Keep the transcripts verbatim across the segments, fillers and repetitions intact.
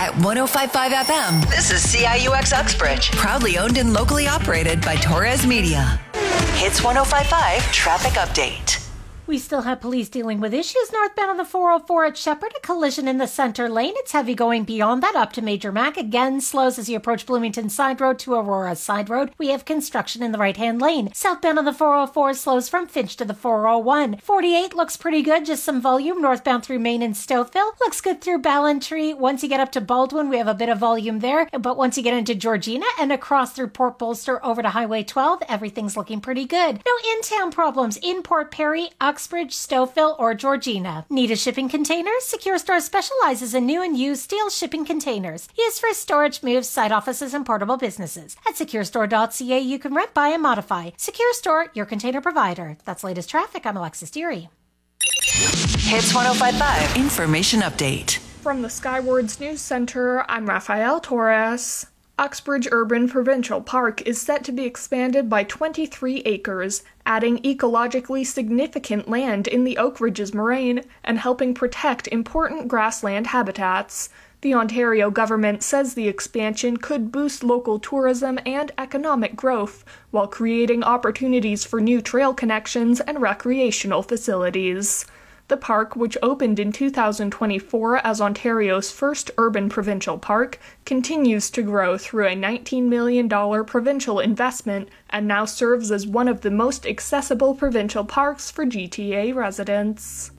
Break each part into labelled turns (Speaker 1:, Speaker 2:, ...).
Speaker 1: at one oh five point five F M. This is C I U X Uxbridge, proudly owned and locally operated by Torres Media. Hits one oh five point five Traffic Update.
Speaker 2: We still have police dealing with issues northbound on the four oh four at Shepherd. A collision in the center lane. It's heavy going beyond that up to Major Mac. Again, slows as you approach Bloomington Side Road to Aurora Side Road. We have construction in the right-hand lane. Southbound on the four oh four slows from Finch to the four oh one. forty-eight looks pretty good, just some volume northbound through Maine and Stouffville. Looks good through Ballantree. Once you get up to Baldwin, we have a bit of volume there. But once you get into Georgina and across through Port Bolster over to Highway twelve, everything's looking pretty good. No in-town problems in Port Perry, Uxbridge, Stouffville, or Georgina. Need a shipping container? Secure Store specializes in new and used steel shipping containers, used for storage, moves, site offices, and portable businesses. At secure store dot c a, you can rent, buy, and modify. Secure Store, your container provider. That's latest traffic. I'm Alexis Deary.
Speaker 1: Hits one oh five point five Information Update.
Speaker 3: From the Skywards News Center, I'm Rafael Torres. Uxbridge Urban Provincial Park is set to be expanded by twenty-three acres, adding ecologically significant land in the Oak Ridges moraine and helping protect important grassland habitats. The Ontario government says the expansion could boost local tourism and economic growth, while creating opportunities for new trail connections and recreational facilities. The park, which opened in two thousand twenty-four as Ontario's first urban provincial park, continues to grow through a nineteen million dollars provincial investment and now serves as one of the most accessible provincial parks for G T A residents.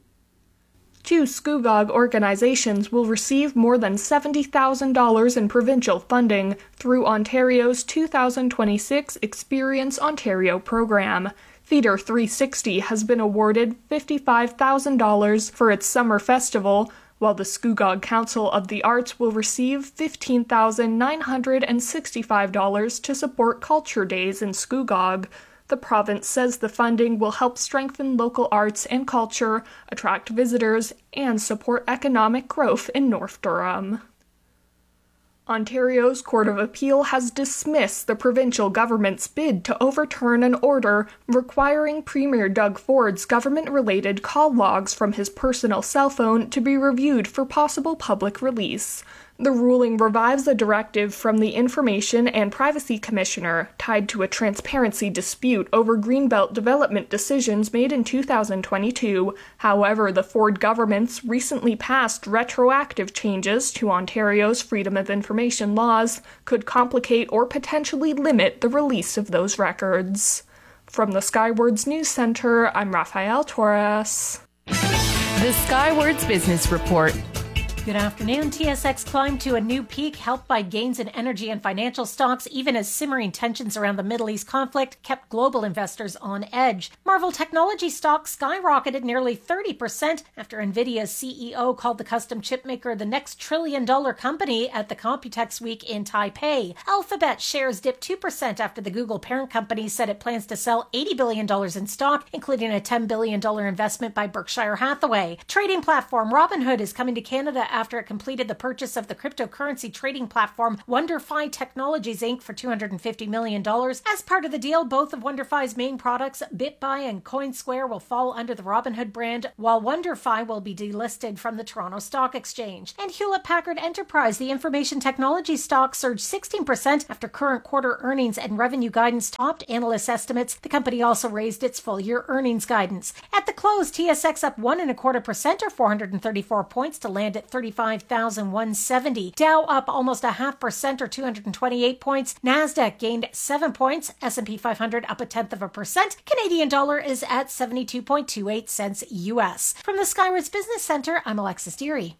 Speaker 3: Two Scugog organizations will receive more than seventy thousand dollars in provincial funding through Ontario's two thousand twenty-six Experience Ontario program. Theatre three sixty has been awarded fifty-five thousand dollars for its summer festival, while the Scugog Council of the Arts will receive fifteen thousand nine hundred sixty-five dollars to support Culture Days in Scugog. The province says the funding will help strengthen local arts and culture, attract visitors, and support economic growth in North Durham. Ontario's Court of Appeal has dismissed the provincial government's bid to overturn an order requiring Premier Doug Ford's government-related call logs from his personal cell phone to be reviewed for possible public release. The ruling revives a directive from the Information and Privacy Commissioner tied to a transparency dispute over Greenbelt development decisions made in two thousand twenty-two. However, the Ford government's recently passed retroactive changes to Ontario's Freedom of Information laws could complicate or potentially limit the release of those records. From the Skywards News Center, I'm Rafael Torres.
Speaker 4: The Skywards Business Report.
Speaker 2: Good afternoon. T S X climbed to a new peak, helped by gains in energy and financial stocks, even as simmering tensions around the Middle East conflict kept global investors on edge. Marvell Technology stocks skyrocketed nearly thirty percent after NVIDIA's C E O called the custom chipmaker the next trillion-dollar company at the Computex Week in Taipei. Alphabet shares dipped two percent after the Google parent company said it plans to sell eighty billion dollars in stock, including a ten billion dollars investment by Berkshire Hathaway. Trading platform Robinhood is coming to Canada after it completed the purchase of the cryptocurrency trading platform WonderFi Technologies Incorporated for two hundred fifty million dollars. As part of the deal, both of WonderFi's main products, BitBuy and CoinSquare, will fall under the Robinhood brand, while WonderFi will be delisted from the Toronto Stock Exchange. And Hewlett-Packard Enterprise, the information technology stock, surged sixteen percent after current quarter earnings and revenue guidance topped analyst estimates. The company also raised its full-year earnings guidance. At the close, T S X up one and a quarter percent or four hundred thirty-four points to land at thirty-five thousand one hundred seventy. Dow up almost a half percent or two hundred twenty-eight points. Nasdaq gained seven points. S and P five hundred up a tenth of a percent. Canadian dollar is at seventy-two point two eight cents U S. From the Skywards Business Center, I'm Alexis Deary.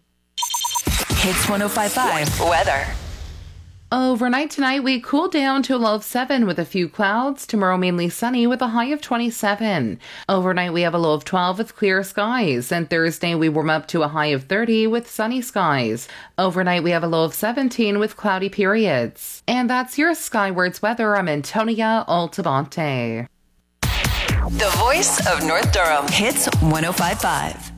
Speaker 1: Hits one oh five point five Weather.
Speaker 4: Overnight tonight, we cool down to a low of seven with a few clouds. Tomorrow, mainly sunny with a high of twenty-seven. Overnight, we have a low of twelve with clear skies. And Thursday, we warm up to a high of thirty with sunny skies. Overnight, we have a low of seventeen with cloudy periods. And that's your Skywards weather. I'm Antonia Altabante.
Speaker 1: The voice of North Durham. Hits one oh five point five.